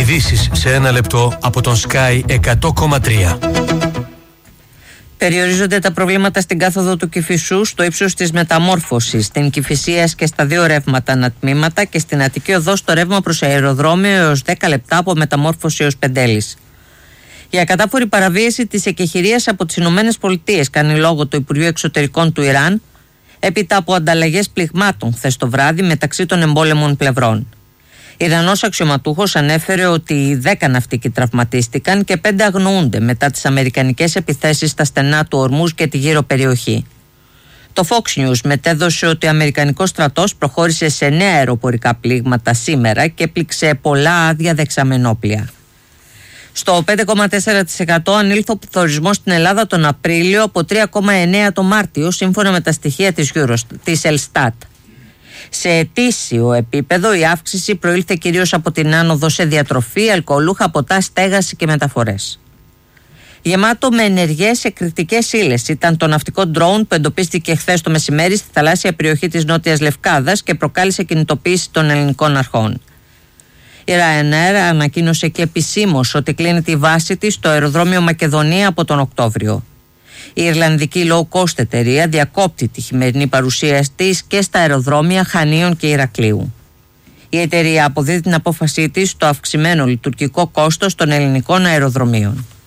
Ειδήσεις σε ένα λεπτό από τον Sky 100,3. Περιορίζονται τα προβλήματα στην κάθοδο του Κηφισού στο ύψος της Μεταμόρφωσης, στην Κηφισίας και στα 2 ρεύματα ανατμήματα και στην Αττική Οδό στο ρεύμα προς αεροδρόμιο έως 10 λεπτά από Μεταμόρφωση έως Πεντέλης. Για κατάφορη παραβίαση της εκεχηρίας από τις ΗΠΑ κάνει λόγο το Υπουργείο Εξωτερικών του Ιράν έπειτα από ανταλλαγές πληγμάτων χθες το βράδυ μεταξύ των εμπόλεμων πλευρών. Ιρανός αξιωματούχος ανέφερε ότι 10 ναυτικοί τραυματίστηκαν και 5 αγνοούνται μετά τις αμερικανικές επιθέσεις στα στενά του Ορμούζ και τη γύρω περιοχή. Το Fox News μετέδωσε ότι ο αμερικανικός στρατός προχώρησε σε 9 αεροπορικά πλήγματα σήμερα και έπληξε πολλά άδεια δεξαμενόπλια. Στο 5,4% ανήλθε ο πληθωρισμός στην Ελλάδα τον Απρίλιο από 3,9% το Μάρτιο, σύμφωνα με τα στοιχεία της Ελστάτ. Σε ετήσιο επίπεδο η αύξηση προήλθε κυρίως από την άνοδο σε διατροφή, αλκοολούχα, ποτά, στέγαση και μεταφορές. Γεμάτο με ενεργές εκρηκτικές ύλες ήταν το ναυτικό ντρόουν που εντοπίστηκε χθες το μεσημέρι στη θαλάσσια περιοχή της Νότιας Λευκάδας και προκάλεσε κινητοποίηση των ελληνικών αρχών. Η Ryanair ανακοίνωσε και επισήμως ότι κλείνει τη βάση της στο αεροδρόμιο Μακεδονία από τον Οκτώβριο. Η Ιρλανδική low cost εταιρεία διακόπτει τη χειμερινή παρουσία της και στα αεροδρόμια Χανίων και Ηρακλείου. Η εταιρεία αποδίδει την απόφασή της στο αυξημένο λειτουργικό κόστος των ελληνικών αεροδρομίων.